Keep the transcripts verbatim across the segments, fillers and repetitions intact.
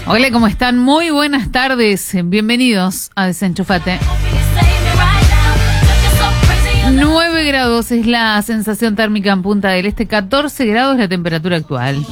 Hola, ¿cómo están? Muy buenas tardes. Bienvenidos a Desenchufate. nueve grados es la sensación térmica en Punta del Este, catorce grados la temperatura actual.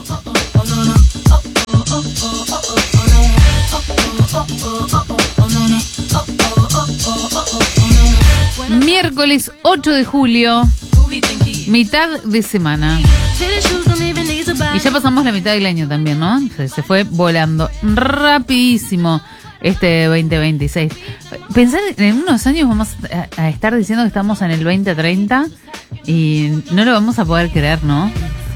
Miércoles ocho de julio, mitad de semana. Y ya pasamos la mitad del año también, ¿no? Se, se fue volando rapidísimo este veinte veintiséis. Pensar en unos años vamos a, a estar diciendo que estamos en el veinte treinta y no lo vamos a poder creer, ¿no?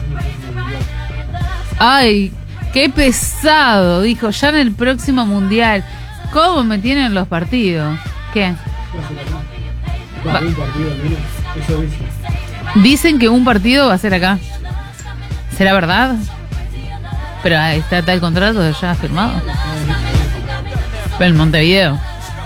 Ay, qué pesado, dijo, ya en el próximo mundial. ¿Cómo me tienen los partidos? ¿Qué? Va. Dicen que un partido va a ser acá. ¿Será verdad? Pero ahí está tal contrato ya firmado. En Montevideo.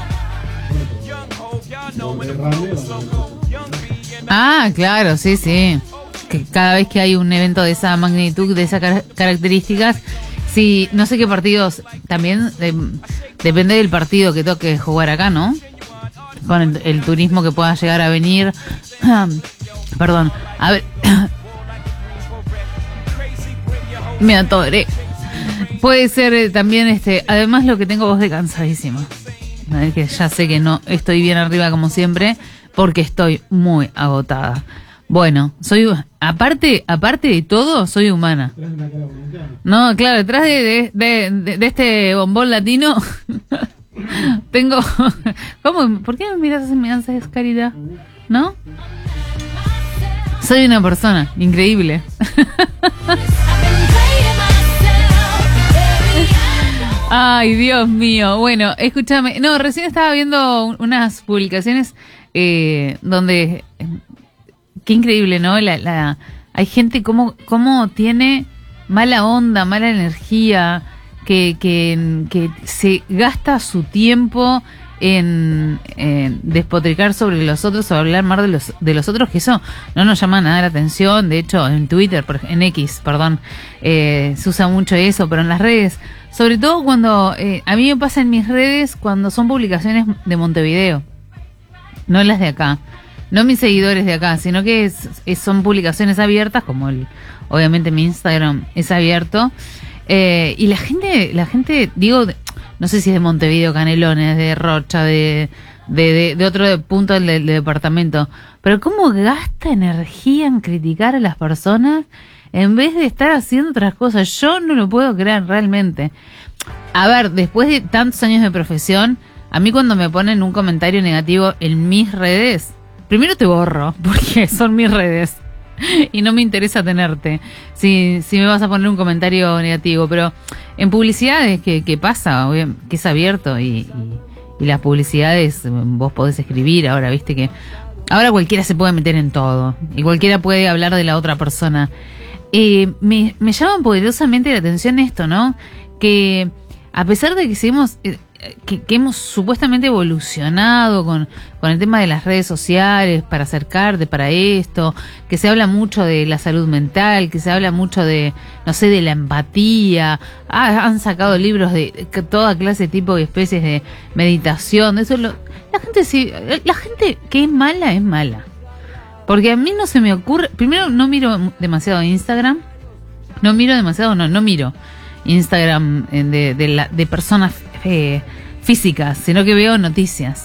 Ah, claro, sí, sí. Que cada vez que hay un evento de esa magnitud, de esas car- características, sí, no sé qué partidos, también eh, depende del partido que toque jugar acá, ¿no? Con el, el turismo que pueda llegar a venir. Perdón, a ver. Me atoré. Puede ser eh, también, este, además lo que tengo voz de cansadísima. Es que ya sé que no estoy bien arriba como siempre, porque estoy muy agotada. Bueno, soy, aparte, aparte de todo, soy humana. No, claro, detrás de, de, de, de este bombón latino, tengo, ¿cómo? ¿Por qué me miras así, me haces carita? ¿No? Soy una persona increíble. Ay, Dios mío. Bueno, escúchame. No, recién estaba viendo unas publicaciones eh, donde... Qué increíble, ¿no? La, la, hay gente como, como tiene mala onda, mala energía, que, que, que se gasta su tiempo en, en despotricar sobre los otros o hablar mal de los, de los otros, que eso no nos llama nada la atención. De hecho, en Twitter, en X, perdón, eh, se usa mucho eso, pero en las redes... Sobre todo cuando, eh, a mí me pasa en mis redes cuando son publicaciones de Montevideo, no las de acá, no mis seguidores de acá, sino que es, es, son publicaciones abiertas, como el, obviamente mi Instagram es abierto, eh, y la gente, la gente, digo, no sé si es de Montevideo, Canelones, de Rocha, de, de, de, de otro punto del, del departamento, pero cómo gasta energía en criticar a las personas en vez de estar haciendo otras cosas. Yo no lo puedo creer realmente. A ver, después de tantos años de profesión, a mí cuando me ponen un comentario negativo en mis redes, primero te borro, porque son mis redes y no me interesa tenerte si, si me vas a poner un comentario negativo. Pero en publicidades, ¿qué, qué pasa? Que es abierto y, y, y las publicidades vos podés escribir. Ahora, viste que ahora cualquiera se puede meter en todo y cualquiera puede hablar de la otra persona. Eh, me, me llama poderosamente la atención esto, ¿no? Que a pesar de que seguimos, eh, que, que hemos supuestamente evolucionado con, con el tema de las redes sociales para acercarte, para esto, que se habla mucho de la salud mental, que se habla mucho de, no sé, de la empatía, ah, han sacado libros de, de toda clase, tipo y especies de meditación, eso lo, la gente sí, la gente que es mala es mala. Porque a mí no se me ocurre... Primero, no miro demasiado Instagram. No miro demasiado, no, no miro Instagram de, de, la, de personas eh, físicas, sino que veo noticias.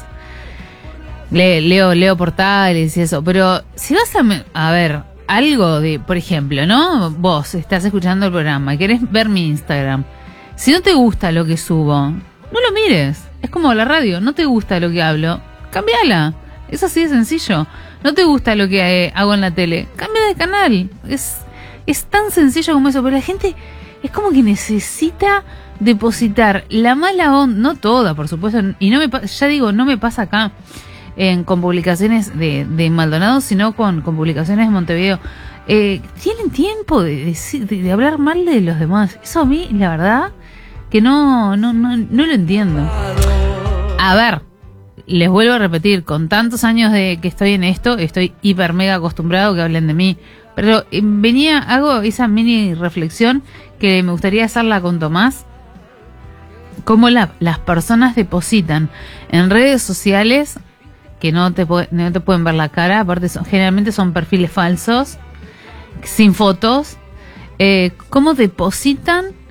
Le, leo leo portales y eso. Pero si vas a, a ver algo de... Por ejemplo, ¿no? Vos estás escuchando el programa y querés ver mi Instagram. Si no te gusta lo que subo, no lo mires. Es como la radio. No te gusta lo que hablo, cambiala. Es así de sencillo. No te gusta lo que eh, hago en la tele, cambia de canal. Es, es tan sencillo como eso. Pero la gente es como que necesita depositar la mala onda, no toda, por supuesto, y no me ya digo, no me pasa acá en, con publicaciones de, de Maldonado, sino con, con publicaciones de Montevideo. Eh, tienen tiempo de, de, de hablar mal de los demás. Eso a mí, la verdad, que no, no, no, no lo entiendo. A ver, les vuelvo a repetir, con tantos años de que estoy en esto, estoy hiper mega acostumbrado que hablen de mí. Pero eh, venía, hago esa mini reflexión que me gustaría hacerla con Tomás. cómo la, las personas depositan en redes sociales que no te, no te pueden ver la cara, aparte son, generalmente son perfiles falsos, sin fotos, eh, cómo depositan